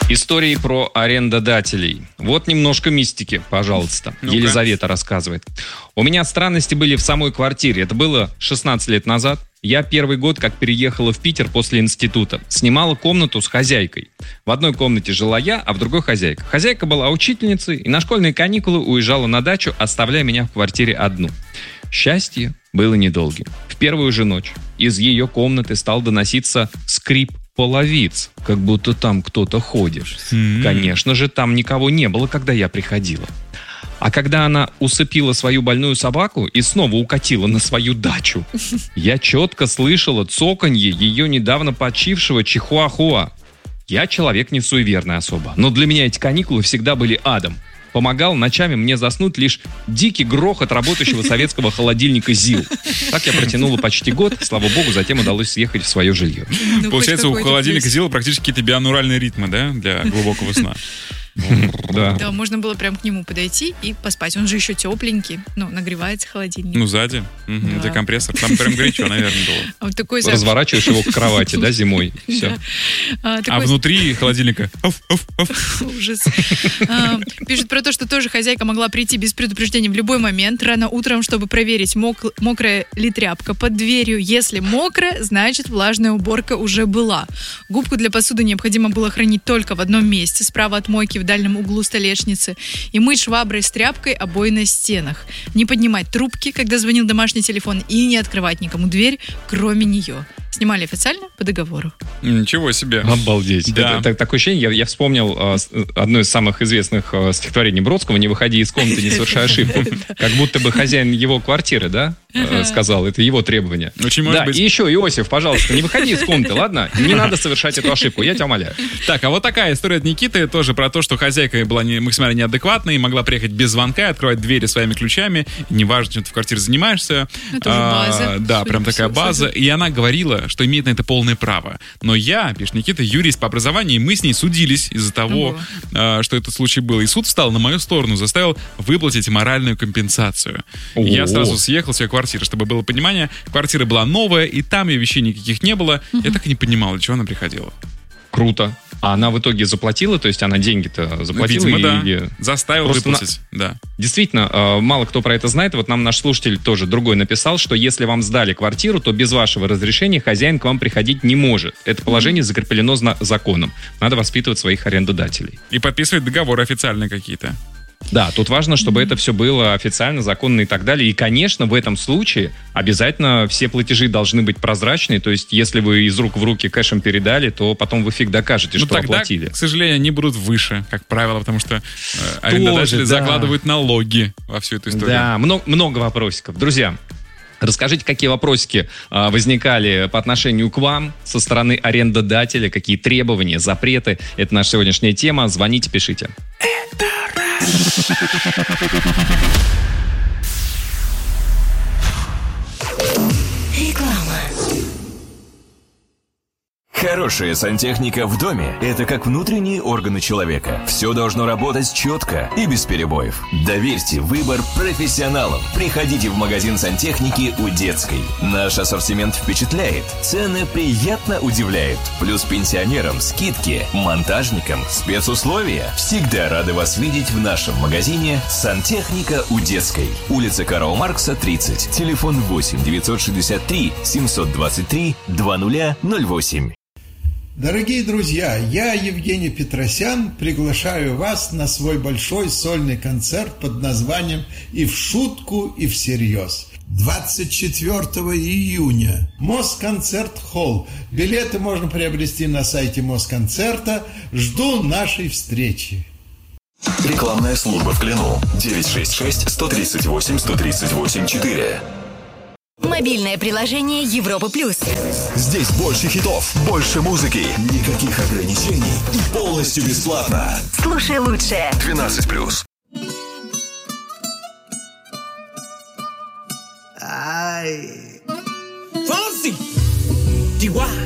Истории про арендодателей. Вот немножко мистики, пожалуйста. Ну-ка. Елизавета рассказывает. У меня странности были в самой квартире. Это было 16 лет назад. Я первый год, как переехала в Питер после института, снимала комнату с хозяйкой. В одной комнате жила я, а в другой хозяйка. Хозяйка была учительницей и на школьные каникулы уезжала на дачу, оставляя меня в квартире одну. Счастье было недолгим. В первую же ночь из ее комнаты стал доноситься скрип половиц, как будто там кто-то ходит. Конечно же, там никого не было, когда я приходила. А когда она усыпила свою больную собаку и снова укатила на свою дачу, я четко слышала цоканье ее недавно почившего чихуахуа. Я человек не суеверный особо, но для меня эти каникулы всегда были адом. Помогал ночами мне заснуть лишь дикий грохот работающего советского холодильника ЗИЛ. Так я протянула почти год, слава богу, затем удалось съехать в свое жилье. Получается, у холодильника ЗИЛ практически какие-то биануральные ритмы, да, для глубокого сна. Да, можно было прям к нему подойти и поспать. Он же еще тепленький, нагревается холодильник. Ну, сзади. Где компрессор. Там прям горячо, наверное, было. Вот такой разворачиваешь его к кровати, да, зимой. Все. А внутри холодильника... Ужас. Пишет про то, что тоже хозяйка могла прийти без предупреждения в любой момент, рано утром, чтобы проверить, мокрая ли тряпка под дверью. Если мокрая, значит влажная уборка уже была. Губку для посуды необходимо было хранить только в одном месте, справа от мойки в дальнем углу столешницы, и мыть шваброй с тряпкой обои на стенах. Не поднимать трубки, когда звонил домашний телефон, и не открывать никому дверь, кроме нее. Снимали официально по договору. Ничего себе. Обалдеть. Да. Это такое ощущение, я вспомнил одно из самых известных стихотворений Бродского: «Не выходи из комнаты, не совершай ошибку». Как будто бы хозяин его квартиры, да, сказал, это его требование. Очень может быть. И еще, Иосиф, пожалуйста, не выходи из комнаты, ладно? Не надо совершать эту ошибку, я тебя умоляю. Так, а вот такая история от Никиты, тоже про то, что хозяйка была максимально неадекватной и могла приехать без звонка, открывать двери своими ключами, неважно, чем ты в квартире занимаешься. Это уже база. Да, прям такая база. И она говорила, что имеет на это полное право. Но я, пишет Никита, юрист по образованию, и мы с ней судились из-за того, что этот случай был. И суд встал на мою сторону, заставил выплатить моральную компенсацию. И я сразу съехал с ее квартиры, чтобы было понимание. Квартира была новая, и там ее вещей никаких не было. Я так и не понимал, для чего она приходила. Круто. А она в итоге заплатила, то есть она деньги-то заплатила? Видимо, да. Заставил выплатить, да. Действительно, мало кто про это знает. Вот нам наш слушатель тоже другой написал, что если вам сдали квартиру, то без вашего разрешения хозяин к вам приходить не может. Это положение закреплено законом. Надо воспитывать своих арендодателей. И подписывать договоры официальные какие-то. Да, тут важно, чтобы это все было официально, законно и так далее. И, конечно, в этом случае обязательно все платежи должны быть прозрачные. То есть, если вы из рук в руки кэшем передали, то потом вы фиг докажете, что тогда, оплатили. К сожалению, они будут выше, как правило, потому что арендодатели закладывают налоги во всю эту историю. Да, много вопросиков. Друзья, расскажите, какие вопросики возникали по отношению к вам со стороны арендодателя, какие требования, запреты. Это наша сегодняшняя тема. Звоните, пишите. Реклама. Хорошая сантехника в доме – это как внутренние органы человека. Все должно работать четко и без перебоев. Доверьте выбор профессионалам. Приходите в магазин сантехники у Детской. Наш ассортимент впечатляет, цены приятно удивляют. Плюс пенсионерам скидки, монтажникам спецусловия. Всегда рады вас видеть в нашем магазине «Сантехника у Детской». Улица Карла Маркса, 30. Телефон 8 963 723 2008. Дорогие друзья, я, Евгений Петросян, приглашаю вас на свой большой сольный концерт под названием «И в шутку, и всерьез». 24 июня. Москонцерт-холл. Билеты можно приобрести на сайте Москонцерта. Жду нашей встречи. Рекламная служба в Клину. 966-138-138-4. Мобильное приложение Европа Плюс. Здесь больше хитов, больше музыки, никаких ограничений и полностью бесплатно. Слушай лучше. 12+. Fonsi, Chihuahua.